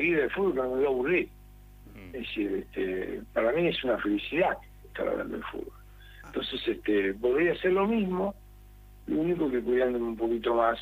vida de fútbol, que no me voy a aburrir. Es decir, para mí es una felicidad estar hablando de fútbol. Entonces, podría hacer lo mismo, lo único que cuidándome un poquito más,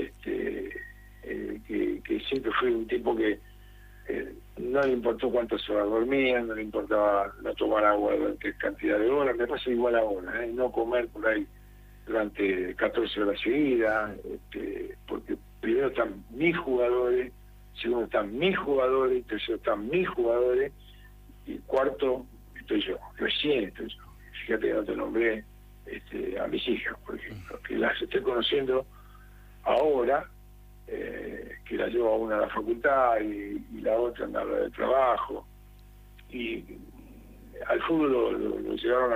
que siempre fui un tipo que no le importó cuántas horas dormía, no le importaba no tomar agua durante cantidad de horas, me pasa igual ahora, no comer por ahí durante 14 horas seguidas, porque primero están mis jugadores, segundo están mis jugadores, tercero están mis jugadores, y cuarto estoy yo, recién estoy yo. Fíjate que no te nombré a mis hijas, por ejemplo, que las estoy conociendo ahora, que la llevo a una a la facultad y la otra a la de trabajo, y al fútbol lo llevaron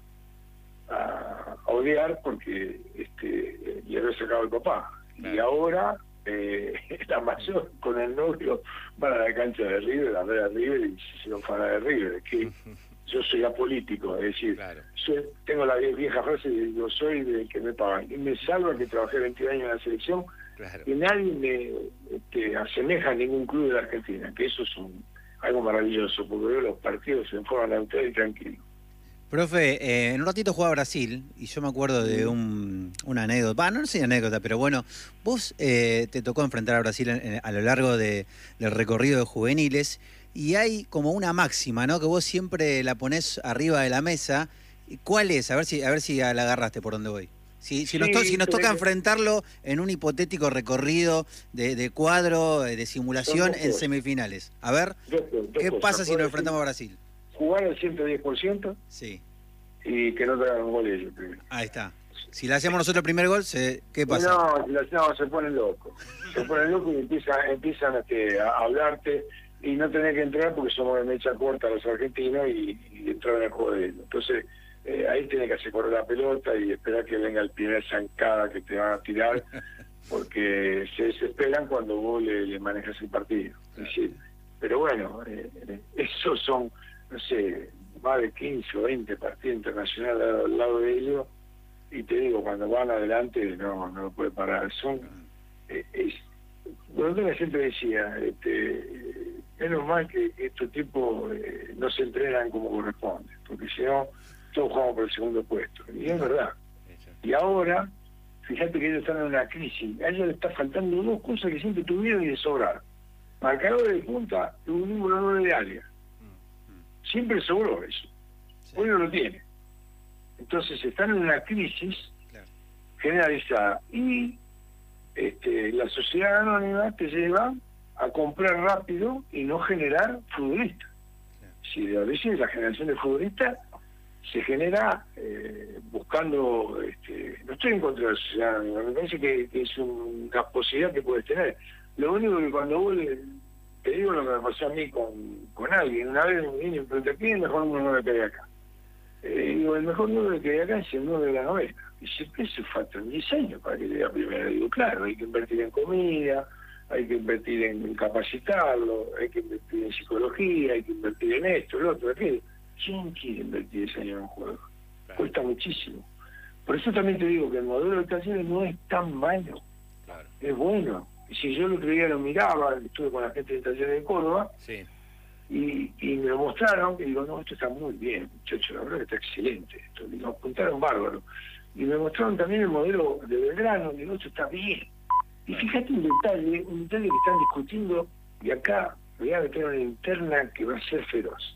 a odiar porque le había sacado el papá. Claro. Y ahora la mayor con el novio van a la cancha de River, a ver a River y se lo fan de River. Es que yo soy apolítico, es decir, claro, tengo la vieja frase de yo soy del que me pagan. Y me salva que trabajé 20 años en la selección, claro, y nadie me asemeja a ningún club de la Argentina, que eso es algo maravilloso, porque veo los partidos en forma neutral y tranquilo. Profe, en un ratito jugaba Brasil y yo me acuerdo de una anécdota, no sé si anécdota, pero bueno, vos te tocó enfrentar a Brasil a lo largo del recorrido de juveniles y hay como una máxima, ¿no? Que vos siempre la ponés arriba de la mesa. ¿Cuál es? A ver si la agarraste por donde voy. Si nos toca enfrentarlo en un hipotético recorrido de cuadro, de simulación en semifinales. A ver, ¿qué pasa si nos enfrentamos a Brasil? Jugar al 110%, sí, y que no te hagan un gol ellos primero. Ahí está. Si le hacemos nosotros el primer gol, ¿qué pasa? No, se ponen locos. Se ponen locos y empiezan a hablarte y no tenés que entrar porque somos de mecha corta los argentinos y entrar en el juego de ellos. Entonces, ahí tenés que hacer correr la pelota y esperar que venga el primer zancada que te van a tirar, porque se desesperan cuando vos le manejas el partido. Es decir, pero bueno, esos son, no sé, más de 15 o 20 partidos internacionales al lado de ellos, y te digo, cuando van adelante no lo puede parar. Bueno, siempre decía, menos mal que estos tipos no se entrenan como corresponde, porque si no, todos jugamos por el segundo puesto. Y es verdad. Y ahora, fíjate que ellos están en una crisis, a ellos les está faltando dos cosas que siempre tuvieron y les sobraron: marcadores de punta y un número 9 de área. Siempre sobró eso. Hoy no lo tiene. Entonces están en una crisis generalizada. Y la sociedad anónima te lleva a comprar rápido y no generar futbolistas. Si a veces la generación de futbolistas se genera buscando... no estoy en contra de la sociedad anónima, me parece que es una posibilidad que puedes tener. Lo único que cuando vos te digo lo que me pasó a mí con alguien. Una vez un niño me preguntó: ¿quién es el mejor número que hay acá? Digo, el mejor número que hay acá es el 9 de la novela. Dice, ¿qué eso faltan 10 años para que llegue a primera? Digo, claro, hay que invertir en comida, hay que invertir en capacitarlo, hay que invertir en psicología, hay que invertir en esto, lo otro, aquello. ¿Quién quiere invertir 10 años en un juego? Claro. Cuesta muchísimo. Por eso también te digo que el modelo de Talleres no es tan malo. Claro. Es bueno. Si yo el otro día lo miraba, estuve con la gente del Taller de Córdoba, sí, y me lo mostraron, y digo, no, esto está muy bien, muchachos, la verdad que está excelente esto, digo, apuntaron bárbaro. Y me mostraron también el modelo de Belgrano, digo, esto está bien. Y fíjate un detalle que están discutiendo, y acá voy a meter una interna que va a ser feroz.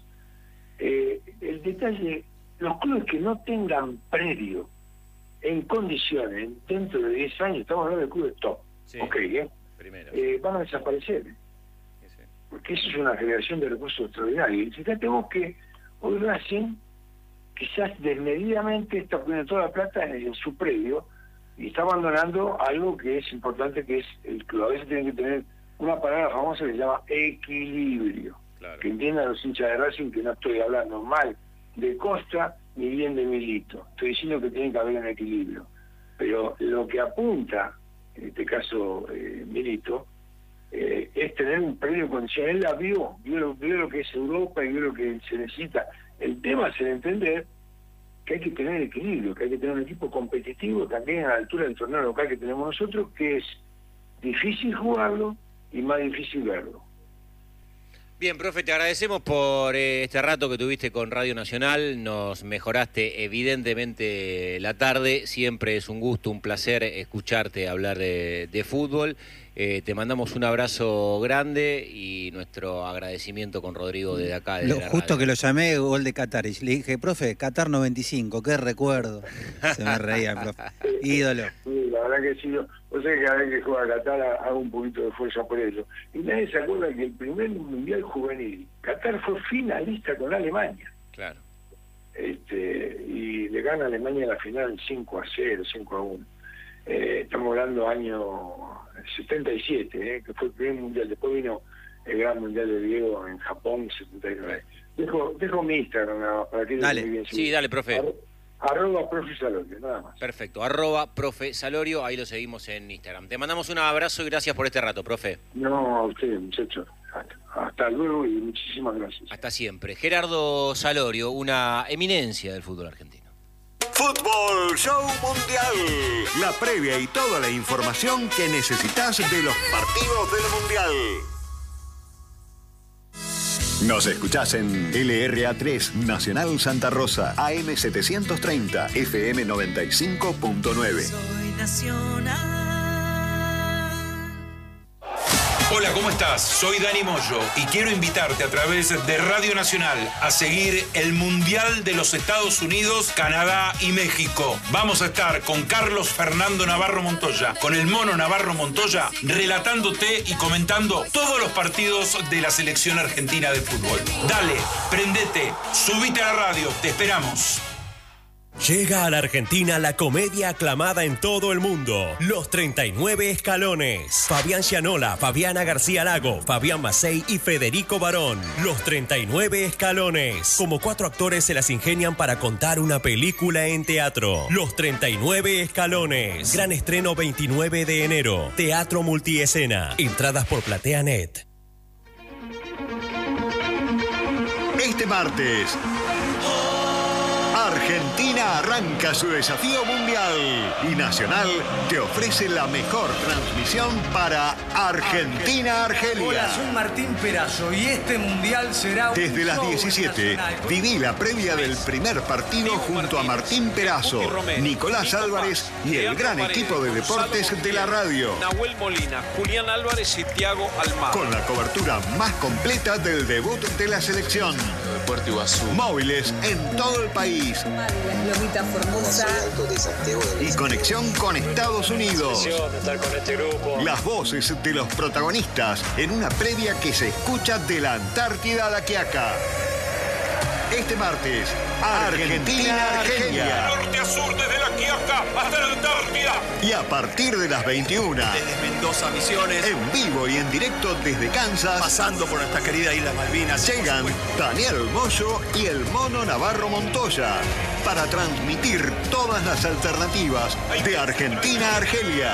El detalle, los clubes que no tengan predio en condiciones, dentro de 10 años, estamos hablando de clubes top, sí, van a desaparecer, porque eso es una generación de recursos extraordinarios. Y fíjate vos que hoy Racing quizás desmedidamente está poniendo toda la plata en su predio y está abandonando algo que es importante, que es el club. A veces tienen que tener una palabra famosa que se llama equilibrio. Claro. Que entiendan los hinchas de Racing que no estoy hablando mal de Costa ni bien de Milito. Estoy diciendo que tiene que haber un equilibrio. Pero lo que apunta, en este caso Milito, es tener un predio condicional. Él la vio lo que es Europa y vio lo que se necesita. El tema es el entender que hay que tener equilibrio, que hay que tener un equipo competitivo también a la altura del torneo local que tenemos nosotros, que es difícil jugarlo y más difícil verlo. Bien, profe, te agradecemos por este rato que tuviste con Radio Nacional. Nos mejoraste evidentemente la tarde. Siempre es un gusto, un placer escucharte hablar de fútbol. Te mandamos un abrazo grande y nuestro agradecimiento con Rodrigo desde acá. Desde la justo radio. que lo llamé, gol de Qatar. Y le dije, profe, Qatar 95, qué recuerdo. Se me reía, profe. Ídolo. Sí, la verdad que sí. O sea que cada vez que juega Qatar hago un poquito de fuerza por eso. Y nadie se acuerda que el primer mundial juvenil, Qatar fue finalista con Alemania. Claro. Y le gana a Alemania la final 5-0, 5-1. Estamos hablando año 77, que fue el primer mundial. Después vino el gran mundial de Diego en Japón, 79. Dejo mi Instagram nada más, para que dale. Sí, dale, profe. @profe Salorio, nada más. Perfecto, @profe Salorio, ahí lo seguimos en Instagram. Te mandamos un abrazo y gracias por este rato, profe. No, a ustedes, muchachos. Hasta luego y muchísimas gracias. Hasta siempre. Gerardo Salorio, una eminencia del fútbol argentino. Fútbol Show Mundial. La previa y toda la información que necesitas de los partidos del Mundial. Nos escuchás en LRA3 Nacional Santa Rosa, AM 730, FM 95.9. Soy Nacional. Hola, ¿cómo estás? Soy Dani Moyo y quiero invitarte a través de Radio Nacional a seguir el Mundial de los Estados Unidos, Canadá y México. Vamos a estar con Carlos Fernando Navarro Montoya, con el Mono Navarro Montoya, relatándote y comentando todos los partidos de la selección argentina de fútbol. Dale, prendete, subite a la radio, te esperamos. Llega a la Argentina la comedia aclamada en todo el mundo, Los 39 Escalones. Fabián Gianola, Fabiana García Lago, Fabián Macei y Federico Barón. Los 39 Escalones. Como 4 actores se las ingenian para contar una película en teatro. Los 39 Escalones. Gran estreno 29 de enero. Teatro Multiescena. Entradas por PlateaNet. Este martes, Argentina arranca su desafío mundial y Nacional te ofrece la mejor transmisión para Argentina-Argelia. Hola, soy Martín Perazo y este mundial será un Desde las show 17, nacional. viví la previa del primer partido junto a Martín Perazo, Nicolás Álvarez y el gran equipo de deportes de la radio. Nahuel Molina, Julián Álvarez y Thiago Almada. Con la cobertura más completa del debut de la selección. Puerto Iguazú. Móviles en todo el país. Lomita Formosa. Y conexión con Estados Unidos. De estar con este grupo. Las voces de los protagonistas en una previa que se escucha de la Antártida a la Quiaca. Este martes, Argentina-Argelia. Norte a sur, desde la Quiaca hasta la Antártida. Y a partir de las 21, Desde Mendoza, Misiones, en vivo y en directo desde Kansas, pasando por nuestra querida isla Malvinas. llegan Daniel Moyo y el Mono Navarro Montoya para transmitir todas las alternativas de Argentina-Argelia.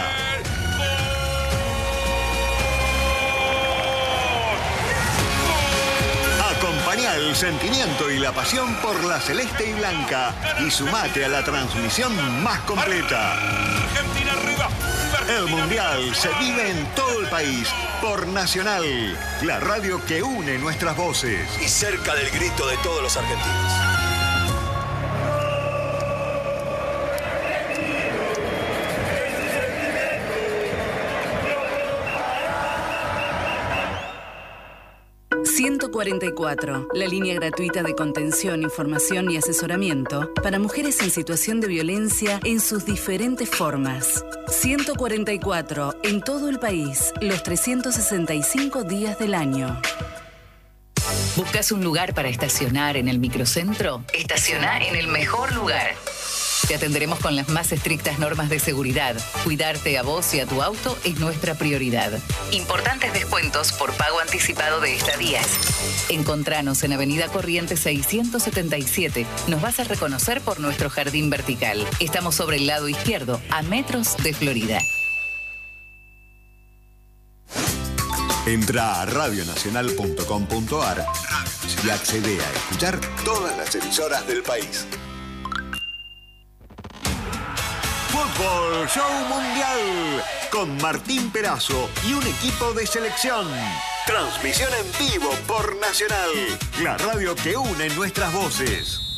Acompañá el sentimiento y la pasión por la celeste y blanca y sumate a la transmisión más completa. Argentina arriba. El Mundial se vive en todo el país por Nacional, la radio que une nuestras voces. Y cerca del grito de todos los argentinos. ...144... la línea gratuita de contención, información y asesoramiento... para mujeres en situación de violencia en sus diferentes formas. 144... en todo el país... los 365 días del año. ¿Buscas un lugar para estacionar en el microcentro? Estaciona en el mejor lugar. Te atenderemos con las más estrictas normas de seguridad. Cuidarte a vos y a tu auto es nuestra prioridad. Importantes descuentos por pago anticipado de estadías. Encontranos en Avenida Corrientes 677. Nos vas a reconocer por nuestro jardín vertical. Estamos sobre el lado izquierdo, a metros de Florida. Entra a radionacional.com.ar y accede a escuchar todas las emisoras del país. Fútbol Show Mundial con Martín Perazo y un equipo de selección. Transmisión en vivo por Nacional, la radio que une nuestras voces.